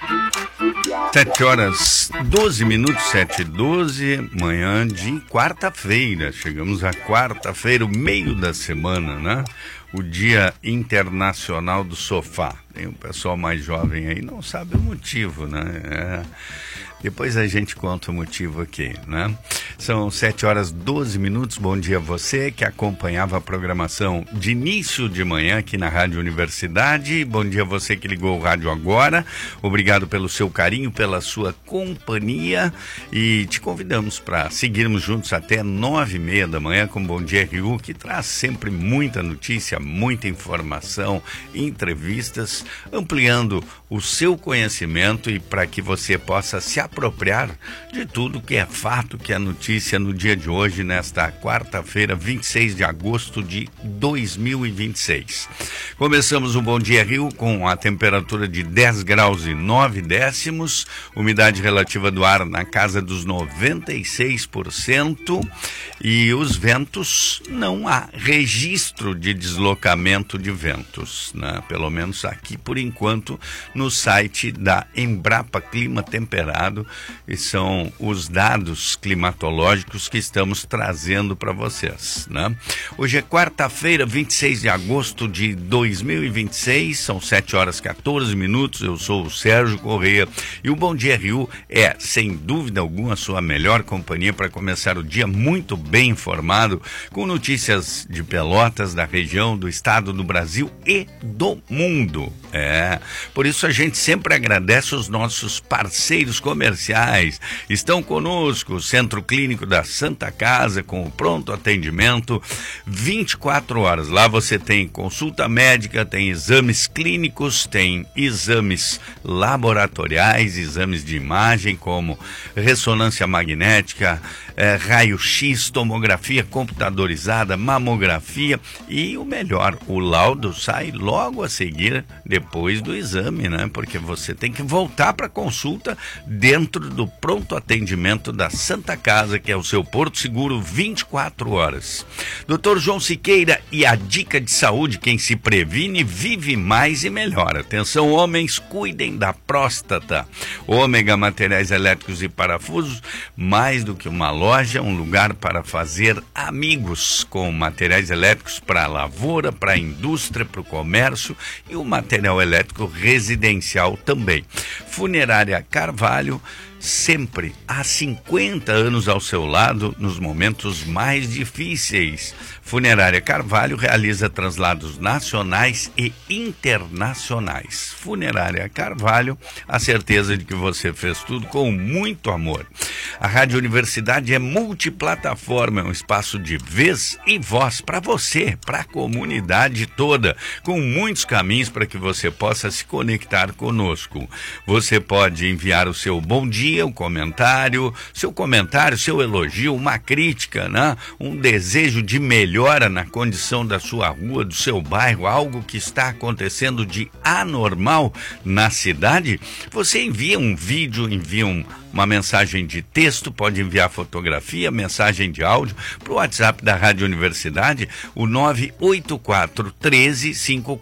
7h12, 7h12, manhã de quarta-feira. Chegamos à quarta-feira, o meio da semana, né? O Dia Internacional do Sofá. Tem um pessoal mais jovem aí, não sabe o motivo, né? Depois a gente conta o motivo aqui, né? São 7h12. Bom dia a você que acompanhava a programação de início de manhã aqui na Rádio Universidade. Bom dia a você que ligou o rádio agora. Obrigado pelo seu carinho, pela sua companhia. E te convidamos para seguirmos juntos até 9h30 da manhã com Bom Dia RU, que traz sempre muita notícia, muita informação, entrevistas, ampliando o seu conhecimento e para que você possa se apropriar de tudo que é fato, que é notícia no dia de hoje, nesta quarta-feira, 26 de agosto de 2026. Começamos o Bom Dia Rio com a temperatura de 10 graus e 9 décimos, umidade relativa do ar na casa dos 96% e os ventos, não há registro de deslocamento de ventos, né? Pelo menos aqui por enquanto no site da Embrapa Clima Temperado, e são os dados climatológicos que estamos trazendo para vocês, né? Hoje é quarta-feira, 26 de agosto de 2026, são 7h14, eu sou o Sérgio Correia e o Bom Dia RU é, sem dúvida alguma, a sua melhor companhia para começar o dia muito bem informado, com notícias de Pelotas, da região, do estado, do Brasil e do mundo. Por isso a gente sempre agradece os nossos parceiros comerciais. Estão conosco o Centro Clínico da Santa Casa, com o pronto atendimento 24 horas. Lá você tem consulta médica, tem exames clínicos, tem exames laboratoriais, exames de imagem como ressonância magnética, raio-x, tomografia computadorizada, mamografia e o melhor, o laudo sai logo a seguir depois do exame, né? Porque você tem que voltar para consulta dentro do pronto atendimento da Santa Casa, que é o seu Porto Seguro 24 horas. Dr. João Siqueira e a dica de saúde, quem se previne vive mais e melhor. Atenção, homens, cuidem da próstata. Ômega Materiais Elétricos e Parafusos, mais do que uma loja, um lugar para fazer amigos, com materiais elétricos para a lavoura, para a indústria, para o comércio e o material elétrico residencial também. Funerária Carvalho, sempre há 50 anos ao seu lado nos momentos mais difíceis. Funerária Carvalho realiza traslados nacionais e internacionais. Funerária Carvalho, a certeza de que você fez tudo com muito amor. A Rádio Universidade é multiplataforma, é um espaço de vez e voz para você, para a comunidade toda, com muitos caminhos para que você possa se conectar conosco. Você pode enviar o seu bom dia, um comentário, seu elogio, uma crítica, né? Um desejo de melhora na condição da sua rua, do seu bairro, algo que está acontecendo de anormal na cidade. Você envia um vídeo, uma mensagem de texto, pode enviar fotografia, mensagem de áudio para o WhatsApp da Rádio Universidade, o 984 13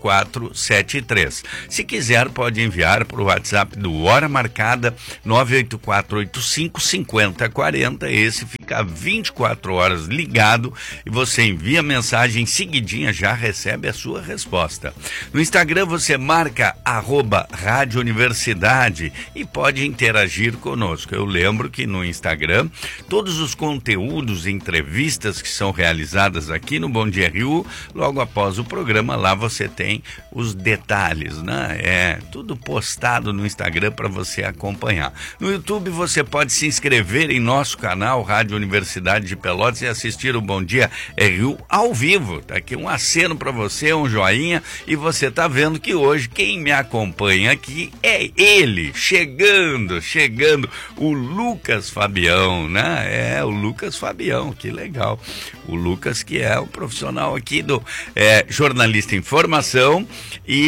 5473. Se quiser, pode enviar para o WhatsApp do Hora Marcada, 984 85 5040. Esse fica 24 horas ligado e você envia a mensagem, em seguidinha já recebe a sua resposta. No Instagram você marca @Rádio Universidade e pode interagir conosco. Eu lembro que no Instagram, todos os conteúdos, entrevistas que são realizadas aqui no Bom Dia RU, logo após o programa, lá você tem os detalhes, né? Tudo postado no Instagram para você acompanhar. No YouTube você pode se inscrever em nosso canal Rádio Universidade de Pelotas e assistir o Bom Dia RU ao vivo. Tá aqui um aceno para você, um joinha, e você tá vendo que hoje quem me acompanha aqui é ele, chegando, o Lucas Fabião, né? O Lucas Fabião, que legal. O Lucas, que é um profissional aqui do jornalista em formação e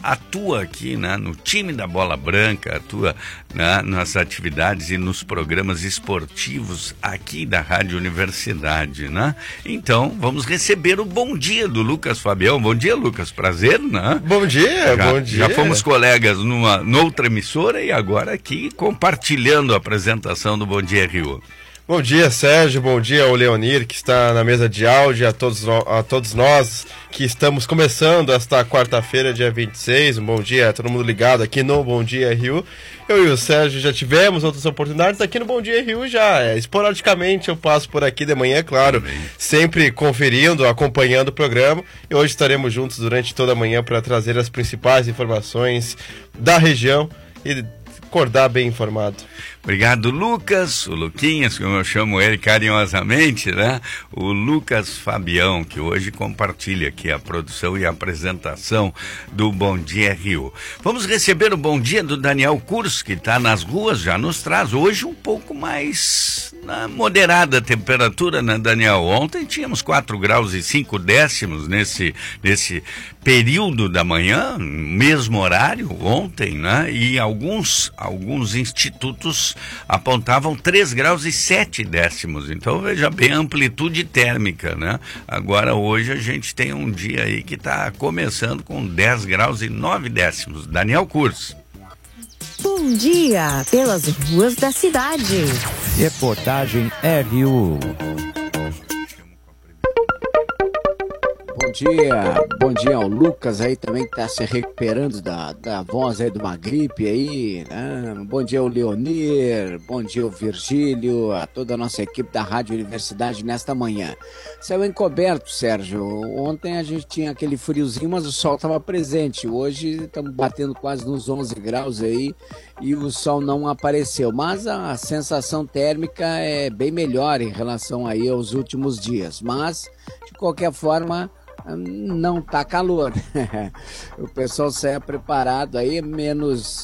atua aqui, né, no time da Bola Branca, atua, né, nas atividades e nos programas esportivos aqui da Rádio Universidade, né? Então, vamos receber o bom dia do Lucas Fabião. Bom dia, Lucas, prazer, né? Bom dia, bom dia. Já fomos colegas noutra emissora e agora aqui compartilhando a apresentação do Bom Dia Rio. Bom dia, Sérgio, bom dia ao Leonir, que está na mesa de áudio, a todos nós que estamos começando esta quarta-feira, dia 26, um bom dia a todo mundo ligado aqui no Bom Dia Rio. Eu e o Sérgio já tivemos outras oportunidades aqui no Bom Dia Rio já, esporadicamente eu passo por aqui de manhã, claro, sempre conferindo, acompanhando o programa, e hoje estaremos juntos durante toda a manhã para trazer as principais informações da região e acordar bem informado. Obrigado, Lucas, o Luquinhas, como eu chamo ele carinhosamente, né? O Lucas Fabião, que hoje compartilha aqui a produção e a apresentação do Bom Dia Rio. Vamos receber o bom dia do Daniel Curso, que está nas ruas, já nos traz hoje um pouco mais moderada a temperatura, né, Daniel? Ontem tínhamos 4 graus e 5 décimos nesse período da manhã, mesmo horário, ontem, né? E alguns institutos apontavam 3 graus e 7 décimos. Então, veja bem a amplitude térmica, né? Agora, hoje, a gente tem um dia aí que está começando com 10 graus e 9 décimos. Daniel Curso. Bom dia pelas ruas da cidade. Reportagem RU. Bom dia ao Lucas aí também que tá se recuperando da voz aí de uma gripe aí, né? Bom dia ao Leonir, bom dia ao Virgílio, a toda a nossa equipe da Rádio Universidade nesta manhã. Céu encoberto, Sérgio, ontem a gente tinha aquele friozinho, mas o sol estava presente, hoje estamos batendo quase nos 11 graus aí e o sol não apareceu, mas a sensação térmica é bem melhor em relação aí aos últimos dias, mas de qualquer forma não tá calor. O pessoal sai preparado aí, menos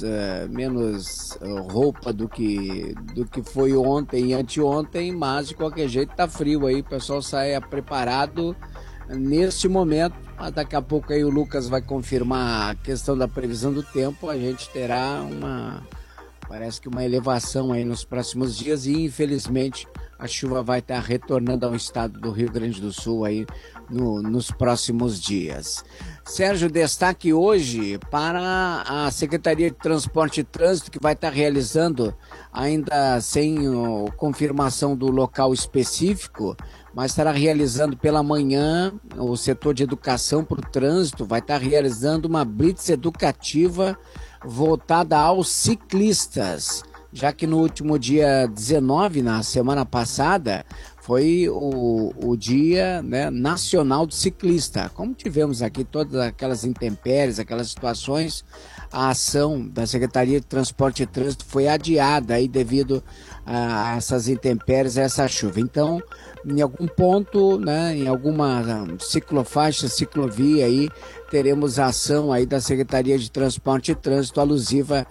roupa do que foi ontem e anteontem, mas de qualquer jeito tá frio aí, o pessoal sai preparado neste momento. Daqui a pouco aí o Lucas vai confirmar a questão da previsão do tempo, a gente terá parece que uma elevação aí nos próximos dias e infelizmente a chuva vai estar retornando ao estado do Rio Grande do Sul aí nos próximos dias. Sérgio, destaque hoje para a Secretaria de Transporte e Trânsito, que vai estar realizando, ainda sem confirmação do local específico, mas estará realizando pela manhã, o setor de educação para o trânsito vai estar realizando uma blitz educativa voltada aos ciclistas, já que no último dia 19, na semana passada, foi o dia, né, nacional do ciclista. Como tivemos aqui todas aquelas intempéries, aquelas situações, a ação da Secretaria de Transporte e Trânsito foi adiada aí devido a essas intempéries, a essa chuva. Então, em algum ponto, né, em alguma ciclofaixa, ciclovia aí, teremos a ação aí da Secretaria de Transporte e Trânsito alusiva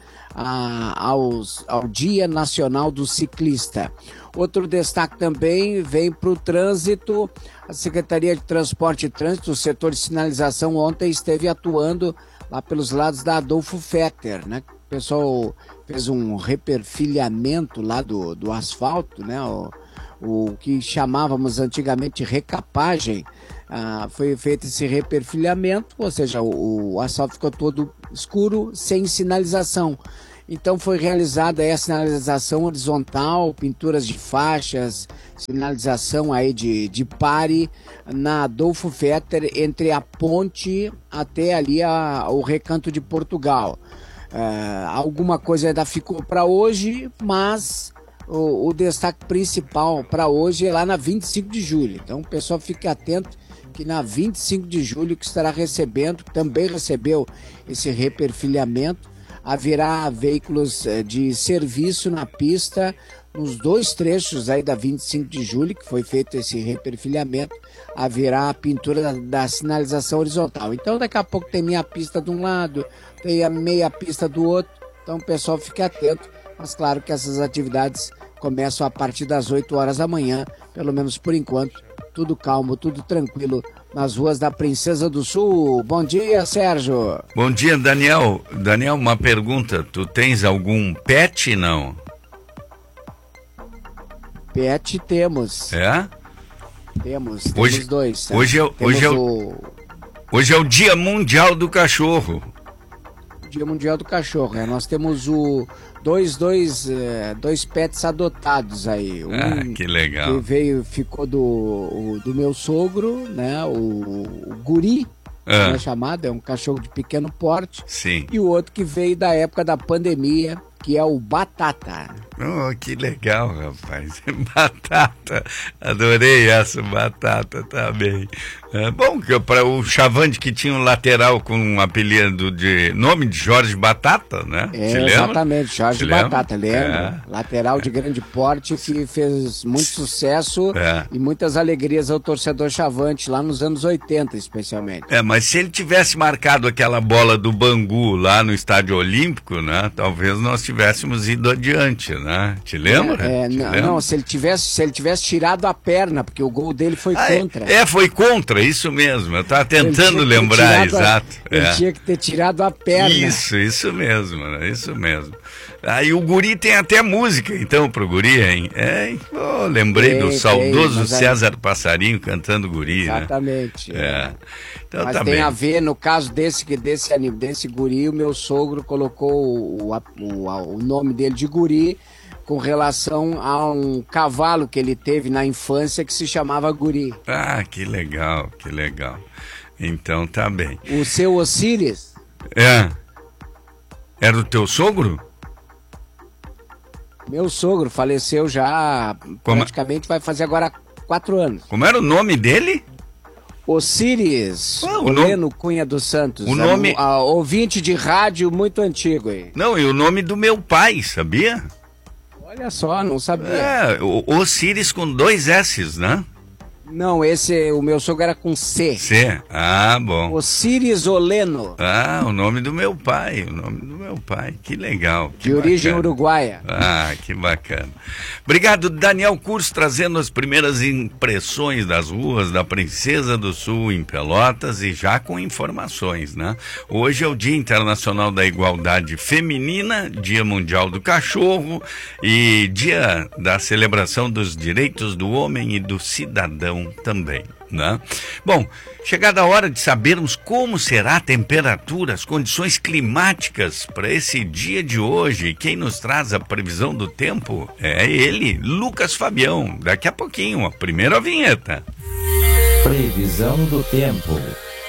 ao Dia Nacional do Ciclista. Outro destaque também vem para o trânsito. A Secretaria de Transporte e Trânsito, o setor de sinalização, ontem esteve atuando lá pelos lados da Adolfo Fetter, né? O pessoal fez um reperfilhamento lá do asfalto, né? O que chamávamos antigamente de recapagem. Foi feito esse reperfilhamento, ou seja, o asfalto ficou todo escuro, sem sinalização. Então foi realizada aí a sinalização horizontal, pinturas de faixas, sinalização aí de pare na Adolfo Fetter, entre a ponte até ali o Recanto de Portugal. Alguma coisa ainda ficou para hoje, mas o destaque principal para hoje é lá na 25 de julho. Então o pessoal fique atento que na 25 de julho que estará recebendo, também recebeu esse reperfilhamento, haverá veículos de serviço na pista nos dois trechos aí da 25 de julho, que foi feito esse reperfilhamento, haverá a pintura da sinalização horizontal. Então daqui a pouco tem meia pista de um lado, tem a meia pista do outro, então o pessoal fique atento, mas claro que essas atividades começam a partir das 8 horas da manhã, pelo menos por enquanto, tudo calmo, tudo tranquilo nas ruas da Princesa do Sul. Bom dia, Sérgio. Bom dia, Daniel. Daniel, uma pergunta. Tu tens algum pet, não? Pet temos. É? Temos Hoje, dois. Hoje é o Dia Mundial do Cachorro. Dia Mundial do Cachorro. Nós temos dois pets adotados aí. Que legal. Que ficou do meu sogro, né? O Guri, é chamado, é um cachorro de pequeno porte. Sim. E o outro que veio da época da pandemia, que é o Batata. Oh, que legal, rapaz. Batata. Adorei essa batata também. Bom, para o Chavante que tinha um lateral com um apelido de nome de Jorge Batata, né? Exatamente, Jorge Batata, lembra? Lateral de grande porte que fez muito sucesso e muitas alegrias ao torcedor Chavante lá nos anos 80, especialmente. Mas se ele tivesse marcado aquela bola do Bangu lá no Estádio Olímpico, né? Talvez nós tivéssemos ido adiante, né? Te lembra? Não, se ele tivesse tirado a perna, porque o gol dele foi contra. Foi contra, isso mesmo. Eu estava tentando lembrar, exato. Ele tinha que ter tirado a perna. Isso mesmo, né? Isso mesmo. Aí o Guri tem até música, então, pro Guri, hein? Lembrei do saudoso César Passarinho cantando Guri, exatamente, né? Então, mas tá tem bem. a ver, no caso desse Guri, o meu sogro colocou o nome dele de Guri com relação a um cavalo que ele teve na infância que se chamava Guri. Que legal, que legal. Então tá bem. O seu Osiris? Era o teu sogro? Meu sogro faleceu já, praticamente vai fazer agora 4 anos. Como era o nome dele? Osiris Oleno Cunha dos Santos. O nome... ouvinte de rádio muito antigo aí. Não, e o nome do meu pai, sabia? Olha só, não sabia. Osiris com 2 S's, né? Não, o meu sogro era com C. Bom. Osiris Oleno. O nome do meu pai, que legal. Que de origem uruguaia. Que bacana. Obrigado, Daniel Curso, trazendo as primeiras impressões das ruas da Princesa do Sul em Pelotas e já com informações, né? Hoje é o Dia Internacional da Igualdade Feminina, Dia Mundial do Cachorro e Dia da Celebração dos Direitos do Homem e do Cidadão também, né? Bom, chegada a hora de sabermos como será a temperatura, as condições climáticas para esse dia de hoje. Quem nos traz a previsão do tempo é ele, Lucas Fabião. Daqui a pouquinho, a primeira vinheta. Previsão do tempo.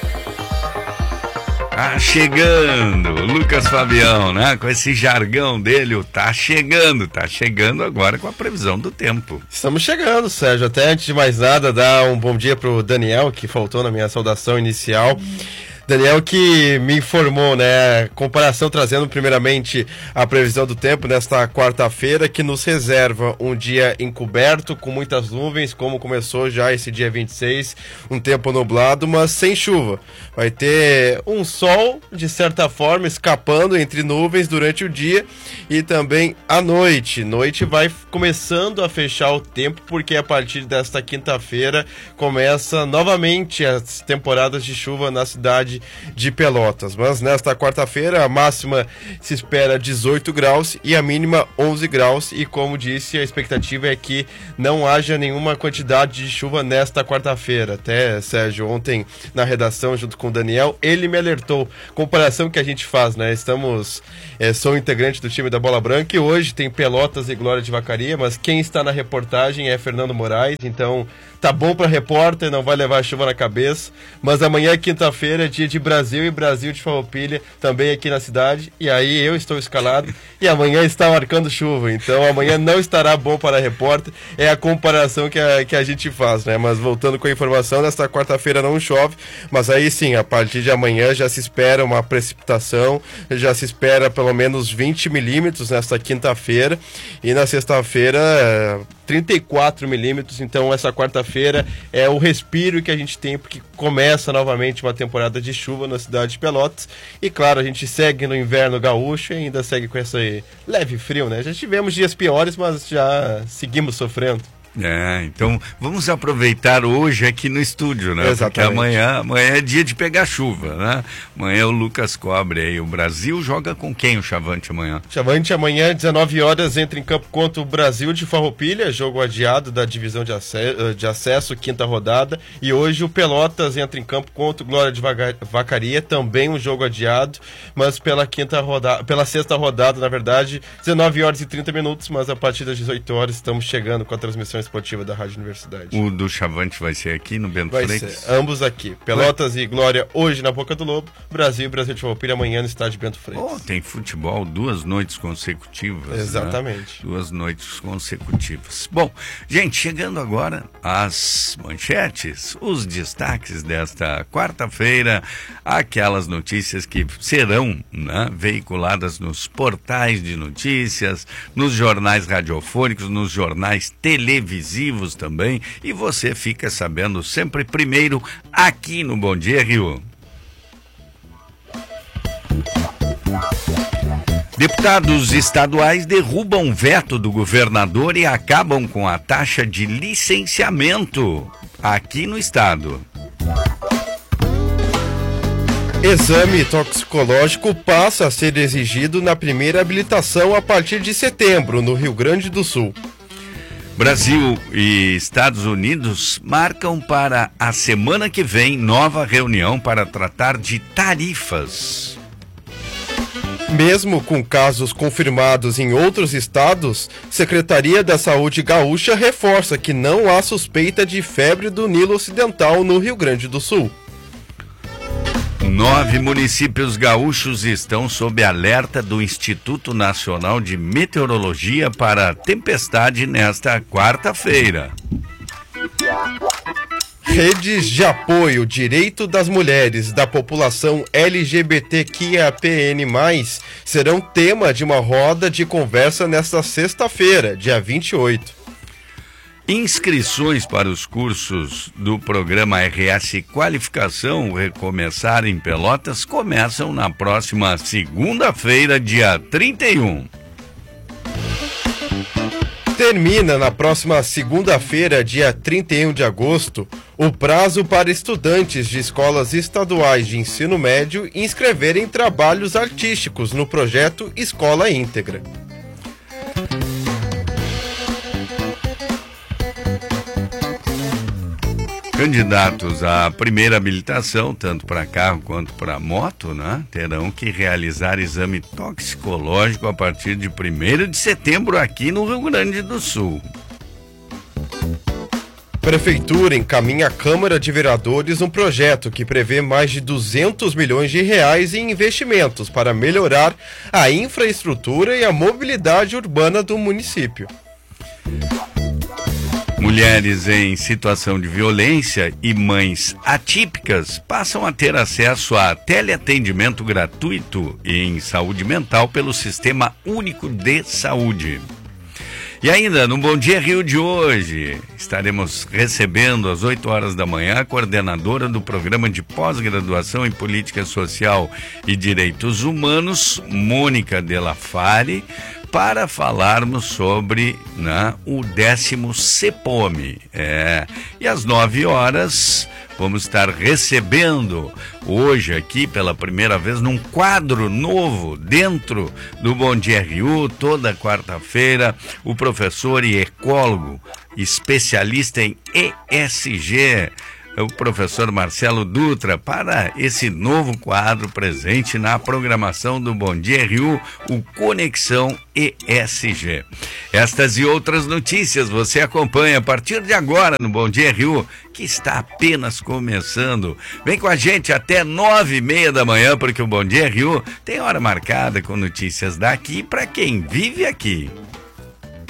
Chegando, Lucas Fabião, né? Com esse jargão dele, tá chegando agora com a previsão do tempo. Estamos chegando, Sérgio. Até antes de mais nada, dar um bom dia pro Daniel, que faltou na minha saudação inicial. Daniel que me informou, né, comparação trazendo primeiramente a previsão do tempo nesta quarta-feira, que nos reserva um dia encoberto, com muitas nuvens, como começou já esse dia 26, um tempo nublado, mas sem chuva. Vai ter um sol, de certa forma, escapando entre nuvens durante o dia e também à noite. Noite vai começando a fechar o tempo, porque a partir desta quinta-feira começa novamente as temporadas de chuva na cidade de Pelotas, mas nesta quarta-feira a máxima se espera 18 graus e a mínima 11 graus e, como disse, a expectativa é que não haja nenhuma quantidade de chuva nesta quarta-feira. Até, Sérgio, ontem na redação junto com o Daniel, ele me alertou, comparação que a gente faz, né? Sou integrante do time da Bola Branca e hoje tem Pelotas e Glória de Vacaria, mas quem está na reportagem é Fernando Moraes, então tá bom para repórter, não vai levar chuva na cabeça, mas amanhã, quinta-feira, é dia de Brasil e Brasil de Farroupilha, também aqui na cidade, e aí eu estou escalado e amanhã está marcando chuva, então amanhã não estará bom para repórter, é a comparação que a gente faz, né? Mas voltando com a informação, nesta quarta-feira não chove, mas aí sim, a partir de amanhã já se espera uma precipitação, já se espera pelo menos 20 milímetros nesta quinta-feira, e na sexta-feira 34 milímetros, então essa quarta-feira é o respiro que a gente tem, porque começa novamente uma temporada de chuva na cidade de Pelotas, e claro, a gente segue no inverno gaúcho e ainda segue com esse leve frio, né? Já tivemos dias piores, mas já seguimos sofrendo. Então vamos aproveitar hoje aqui no estúdio, né? Exatamente. Porque amanhã é dia de pegar chuva, né? Amanhã o Lucas cobre aí. O Brasil joga com quem, o Chavante, amanhã? Chavante, amanhã, 19 horas, entra em campo contra o Brasil de Farroupilha, jogo adiado da divisão de acesso, quinta rodada. E hoje o Pelotas entra em campo contra o Glória de Vacaria, também um jogo adiado, mas pela sexta rodada, na verdade, 19 horas e 30 minutos, mas a partir das 18 horas estamos chegando com a transmissão esportiva da Rádio Universidade. O do Chavante vai ser aqui no Bento Freitas? Ser, ambos aqui. Pelotas e Glória hoje na Boca do Lobo, Brasil de Farroupilha amanhã no estádio Bento Freitas. Tem futebol, 2 noites consecutivas. Exatamente. Né? 2 noites consecutivas. Bom, gente, chegando agora às manchetes, os destaques desta quarta-feira, aquelas notícias que serão, né, veiculadas nos portais de notícias, nos jornais radiofônicos, nos jornais televisivos também, e você fica sabendo sempre primeiro aqui no Bom Dia Rio. Deputados estaduais derrubam veto do governador e acabam com a taxa de licenciamento aqui no estado. Exame toxicológico passa a ser exigido na primeira habilitação a partir de setembro, no Rio Grande do Sul. Brasil e Estados Unidos marcam para a semana que vem nova reunião para tratar de tarifas. Mesmo com casos confirmados em outros estados, Secretaria da Saúde Gaúcha reforça que não há suspeita de febre do Nilo Ocidental no Rio Grande do Sul. 9 municípios gaúchos estão sob alerta do Instituto Nacional de Meteorologia para tempestade nesta quarta-feira. Redes de apoio direito das mulheres da população LGBTQIAPN+, serão tema de uma roda de conversa nesta sexta-feira, dia 28. Inscrições para os cursos do programa RS Qualificação Recomeçar em Pelotas começam na próxima segunda-feira, dia 31. Termina na próxima segunda-feira, dia 31 de agosto, o prazo para estudantes de escolas estaduais de ensino médio inscreverem trabalhos artísticos no projeto Escola Íntegra. Candidatos à primeira habilitação, tanto para carro quanto para moto, né, terão que realizar exame toxicológico a partir de 1º de setembro aqui no Rio Grande do Sul. Prefeitura encaminha à Câmara de Vereadores um projeto que prevê mais de 200 milhões de reais em investimentos para melhorar a infraestrutura e a mobilidade urbana do município. Mulheres em situação de violência e mães atípicas passam a ter acesso a teleatendimento gratuito em saúde mental pelo Sistema Único de Saúde. E ainda, no Bom Dia Rio de hoje, estaremos recebendo às 8 horas da manhã a coordenadora do Programa de Pós-Graduação em Política Social e Direitos Humanos, Mônica Della Fari, para falarmos sobre, né, o 10º CEPOME. E às 9 horas vamos estar recebendo hoje aqui pela primeira vez num quadro novo dentro do Bom Dia Rio, toda quarta-feira, o professor e ecólogo, especialista em ESG, o professor Marcelo Dutra, para esse novo quadro presente na programação do Bom Dia Rio, o Conexão ESG. Estas e outras notícias você acompanha a partir de agora no Bom Dia Rio, que está apenas começando. Vem com a gente até 9h30 da manhã, porque o Bom Dia Rio tem hora marcada com notícias daqui para quem vive aqui.